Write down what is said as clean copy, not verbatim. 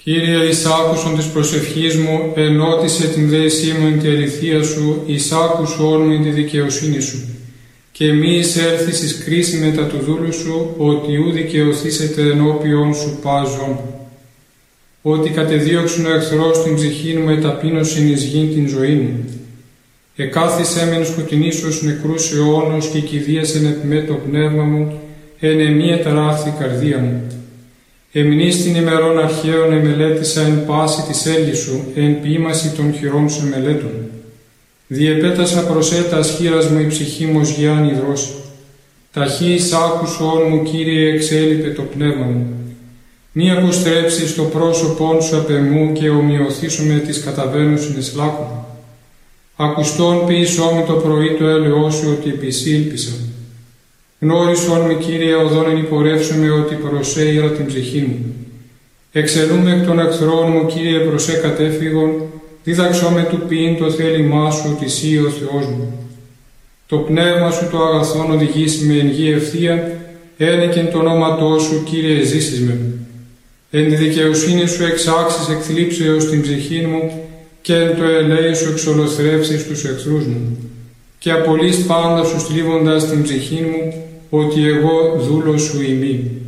Κύριε, εις άκουσον της προσευχής μου, ενώτισε την δέησή μου εν τη αληθεία σου, εις άκουσον μου εν τη δικαιοσύνη σου. Και μη εισέλθεις εις κρίση μετά του δούλου σου, ότι ου δικαιωθήσετε ενώπιον σου πάζον. Ότι κατεδίωξουν ο εχθρός την ψυχή μου, εταπείνωσιν εις γην την ζωή μου. Εκάθισέ μεν σκοτεινήσος νεκρούς αιώνος και κηδίασεν επ' με το πνεύμα μου, εν εμή εταράχθη η καρδία μου. Εμνείς την ημερών αρχαίων εμελέτησα εν πάση της έλγης σου, εν ποίημαση των χειρών σου εμελέτων. Διεπέτασα προσέτας χείρας μου η ψυχή μου ως γιάν υδρός. Ταχύς άκουσον μου, Κύριε, εξέλιπε το πνεύμα μου. Μη αποστρέψεις το πρόσωπόν σου απ' εμού και ομοιωθήσου με τις καταβαίνουσιν εις λάκκου. Ακουστόν ποιησό με το πρωί το έλεος σου, ότι επί σύ ήλπισα. Γνώρισον με, Κύριε, οδόν εν υπορεύσομαι, ότι προσέειρα την ψυχή μου. Εξελούμε εκ των εχθρών μου, Κύριε, προσέ κατέφυγον, δίδαξό με του ποιήν το θέλημά σου, ότι σύ ο Θεός μου. Το πνεύμα σου το αγαθόν οδηγήσει με εν γη ευθεία, ένεκεν το ονόματό σου, Κύριε, ζήσεις με. Εν τη δικαιοσύνη σου εξάξεις εκ θλίψεως την ψυχή μου, και εν το ελέη σου εξολοθρεύσεις τους εχθρούς μου. Και απολύς πάντα σου στρίβοντας την ψυχή μου, ότι εγώ δούλος σου ημί.